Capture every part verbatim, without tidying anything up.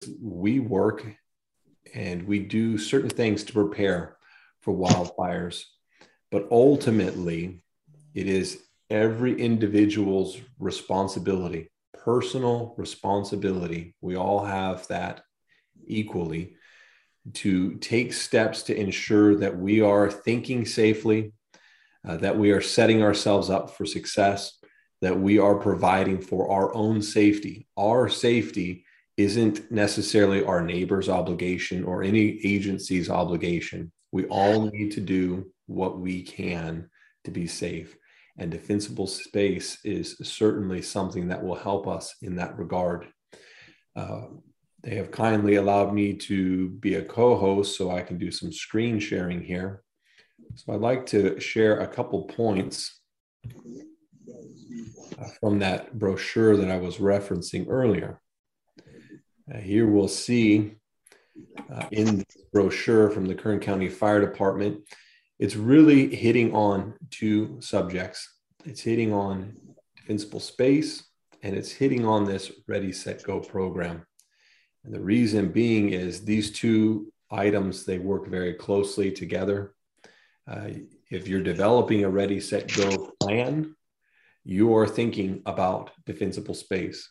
we work and we do certain things to prepare for wildfires, but ultimately it is every individual's responsibility, personal responsibility. We all have that equally, to take steps to ensure that we are thinking safely, uh, that we are setting ourselves up for success, that we are providing for our own safety. Our safety isn't necessarily our neighbor's obligation or any agency's obligation. We all need to do what we can to be safe. And defensible space is certainly something that will help us in that regard. Uh, they have kindly allowed me to be a co-host so I can do some screen sharing here. So I'd like to share a couple points from that brochure that I was referencing earlier. Uh, here we'll see uh, in the brochure from the Kern County Fire Department, it's really hitting on two subjects. It's hitting on defensible space, and it's hitting on this Ready, Set, Go program. And the reason being is these two items, they work very closely together. Uh, if you're developing a Ready, Set, Go plan, you are thinking about defensible space.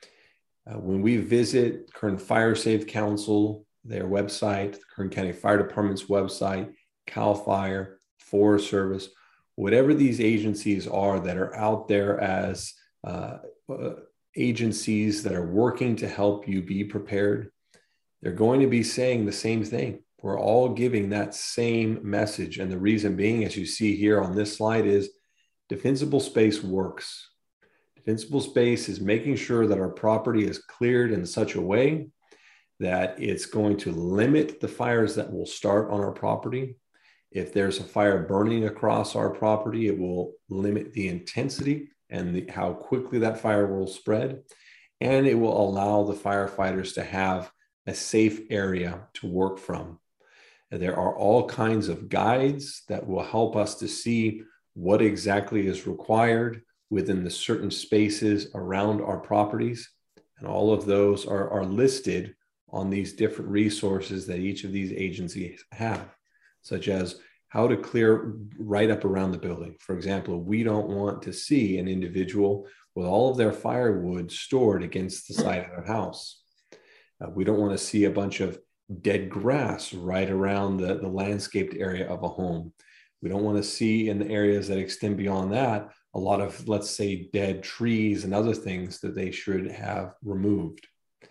Uh, when we visit Kern Fire Safe Council, their website, the Kern County Fire Department's website, CAL FIRE, Forest Service, whatever these agencies are that are out there as uh, uh, agencies that are working to help you be prepared, they're going to be saying the same thing. We're all giving that same message. And the reason being, as you see here on this slide, is defensible space works. Defensible space is making sure that our property is cleared in such a way that it's going to limit the fires that will start on our property. If there's a fire burning across our property, it will limit the intensity and the, how quickly that fire will spread. And it will allow the firefighters to have a safe area to work from. And there are all kinds of guides that will help us to see what exactly is required within the certain spaces around our properties. And all of those are, are listed on these different resources that each of these agencies have, such as how to clear right up around the building. For example, we don't want to see an individual with all of their firewood stored against the side of their house. Uh, we don't want to see a bunch of dead grass right around the, the landscaped area of a home. We don't want to see in the areas that extend beyond that a lot of, let's say, dead trees and other things that they should have removed.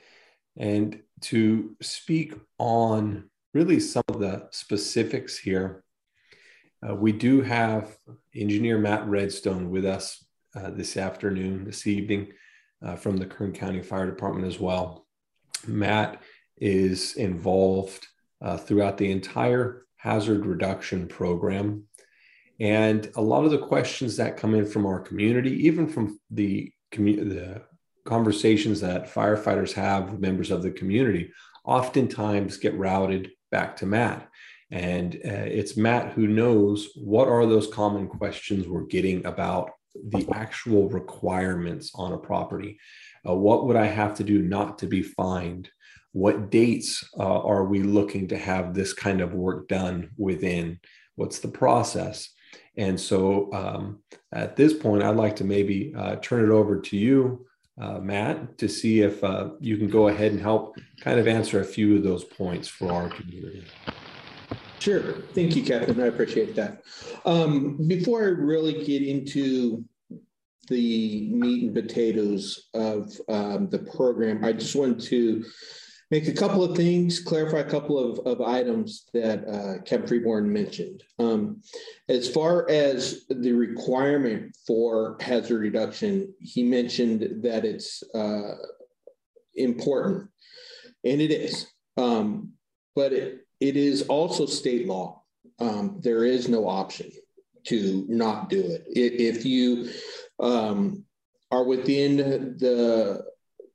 And to speak on really some of the specifics here, uh, we do have Engineer Matt Redstone with us uh, this afternoon, this evening, uh, from the Kern County Fire Department as well. Matt is involved uh, throughout the entire hazard reduction program. And a lot of the questions that come in from our community, even from the, commu- the conversations that firefighters have with members of the community, oftentimes get routed back to Matt. And uh, it's Matt who knows what are those common questions we're getting about the actual requirements on a property. Uh, what would I have to do not to be fined? What dates uh, are we looking to have this kind of work done within? What's the process? And so um, at this point, I'd like to maybe uh, turn it over to you, uh, Matt, to see if uh, you can go ahead and help kind of answer a few of those points for our community. Sure. Thank you, Captain. I appreciate that. Um, before I really get into the meat and potatoes of um, the program, I just wanted to make a couple of things, clarify a couple of, of items that uh, Captain Freeborn mentioned. Um, as far as the requirement for hazard reduction, he mentioned that it's uh, important, and it is, um, but it, it is also state law. Um, there is no option to not do it. If you um, are within the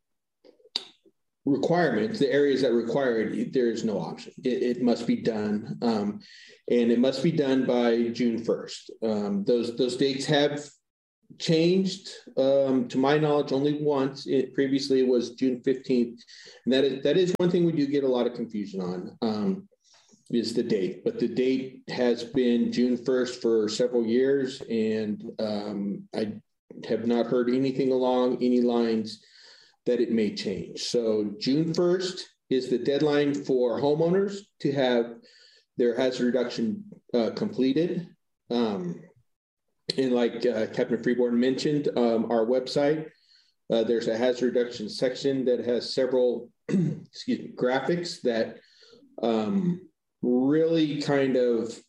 requirements, the areas that require it, there is no option. It, it must be done, um, and it must be done by June first. Um, those those dates have changed, um, to my knowledge, only once. It previously it was June fifteenth, and that is that is one thing we do get a lot of confusion on. Um, is the date, but the date has been June first for several years, and um, I have not heard anything along any lines that it may change. So June first is the deadline for homeowners to have their hazard reduction uh, completed. Um, and like uh, Captain Freeborn mentioned, um, our website, uh, there's a hazard reduction section that has several excuse me, graphics that um, really kind of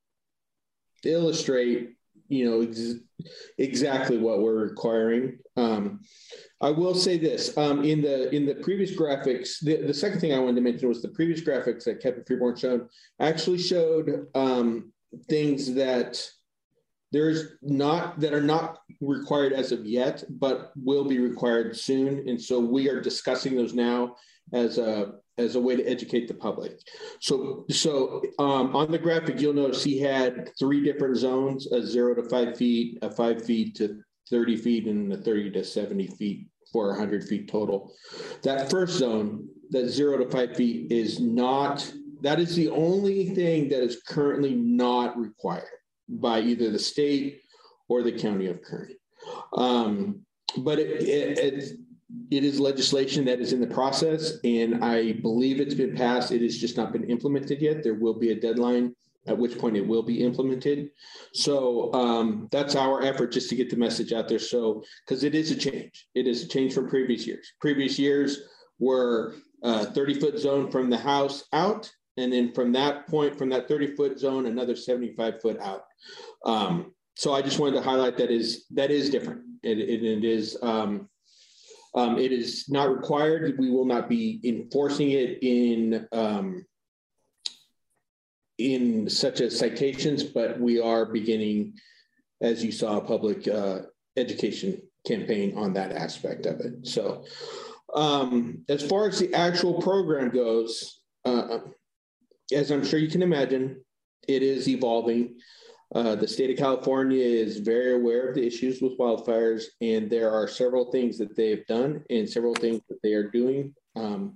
illustrate, you know, ex- exactly what we're requiring. Um, I will say this, um, in the in the previous graphics, the, the second thing I wanted to mention was the previous graphics that Captain Freeborn showed actually showed um, things that there's not, that are not required as of yet, but will be required soon. And so we are discussing those now as a as a way to educate the public. So, so um, on the graphic, you'll notice he had three different zones: a zero to five feet, a five feet to thirty feet, and a thirty to seventy feet for one hundred feet total. That first zone, that zero to five feet, is not, that is the only thing that is currently not required by either the state or the county of Kern. Um, but it, it, it It is legislation that is in the process, and I believe it's been passed. It has just not been implemented yet. There will be a deadline at which point it will be implemented. So um, that's our effort, just to get the message out there. So, because it is a change. It is a change from previous years. Previous years were a thirty-foot zone from the house out, and then from that point, from that thirty-foot zone, another seventy-five foot out. Um, so I just wanted to highlight that is that is different. It, it, it is. Um, Um, it is not required. We will not be enforcing it in um, in such as citations, but we are beginning, as you saw, a public uh, education campaign on that aspect of it. So um, as far as the actual program goes, uh, as I'm sure you can imagine, it is evolving. Uh, the state of California is very aware of the issues with wildfires, and there are several things that they have done and several things that they are doing. Um,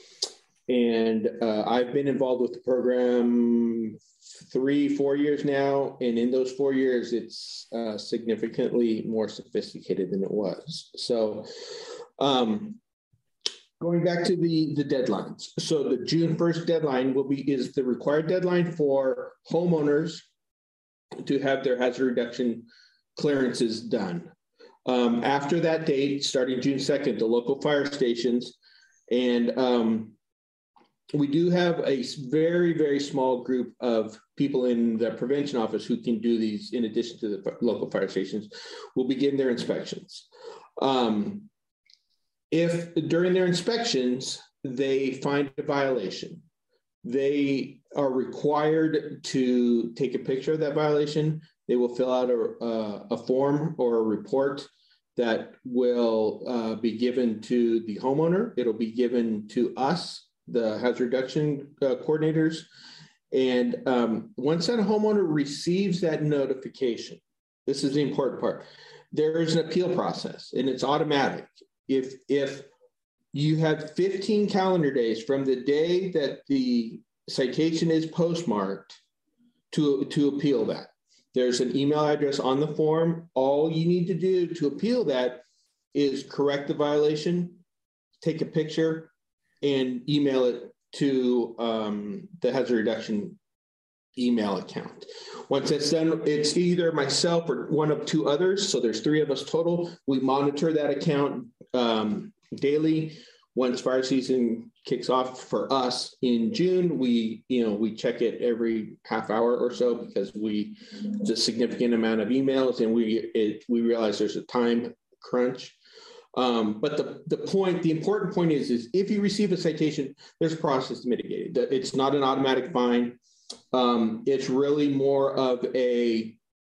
and uh, I've been involved with the program three, four years now. And in those four years, it's uh, significantly more sophisticated than it was. So um, going back to the, the deadlines. So the June first deadline will be, is the required deadline for homeowners to have their hazard reduction clearances done. Um, after that date, starting June second, the local fire stations, and um, we do have a very, very small group of people in the prevention office who can do these in addition to the local fire stations, will begin their inspections. Um, if during their inspections, they find a violation, they are required to take a picture of that violation. They will fill out a, uh, a form or a report that will uh, be given to the homeowner. It'll be given to us, the hazard reduction uh, coordinators. And um, once that homeowner receives that notification, this is the important part, there is an appeal process, and it's automatic. If, if you have fifteen calendar days from the day that the citation is postmarked to, to appeal that. There's an email address on the form. All you need to do to appeal that is correct the violation, take a picture, and email it to um, the hazard reduction email account. Once that's done, it's either myself or one of two others. So there's three of us total. We monitor that account um, daily. Once fire season kicks off for us in June, we, you know, we check it every half hour or so, because we, it's a significant amount of emails, and we, it, we realize there's a time crunch. Um, but the, the point, the important point is, is if you receive a citation, there's a process to mitigate it. It's not an automatic fine. Um, it's really more of a,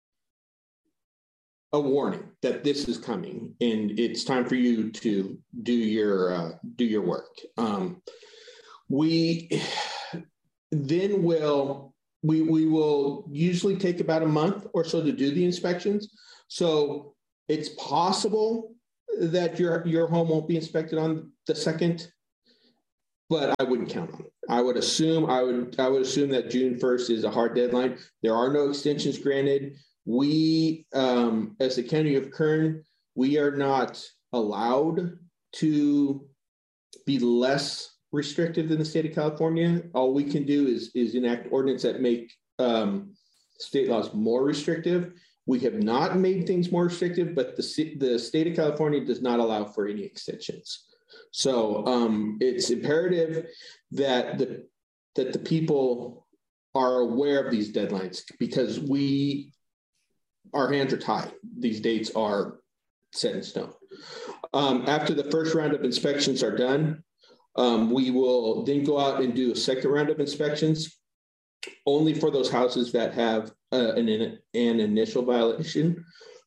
a warning that this is coming and it's time for you to do your uh, do your work. Um, we then will we we will usually take about a month or so to do the inspections. So it's possible that your your home won't be inspected on the second, but I wouldn't count on it. I would assume I would I would assume that June first is a hard deadline. There are no extensions granted. We, um, as the County of Kern, we are not allowed to be less restrictive than the state of California. All we can do is is enact ordinance that make um, state laws more restrictive. We have not made things more restrictive, but the, the state of California does not allow for any extensions. So um, it's imperative that the that the people are aware of these deadlines, because we, our hands are tied. These dates are set in stone. Um, after the first round of inspections are done, um, we will then go out and do a second round of inspections, only for those houses that have uh, an, an initial violation.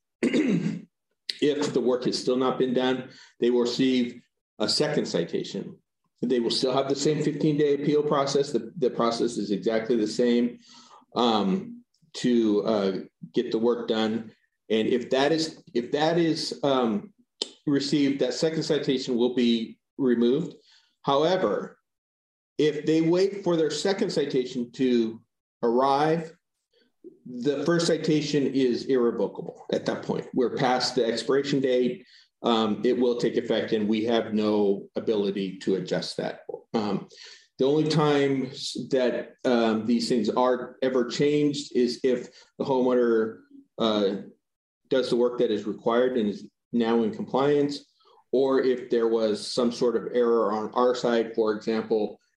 If the work has still not been done, they will receive a second citation. They will still have the same fifteen-day appeal process. The, the process is exactly the same um, to uh, get the work done. And if that is if that is um, received, that second citation will be removed. However, if they wait for their second citation to arrive, the first citation is irrevocable at that point. We're past the expiration date. Um, it will take effect, and we have no ability to adjust that. Um, the only time that um, these things are ever changed is if the homeowner uh, does the work that is required and is now in compliance, or if there was some sort of error on our side. For example,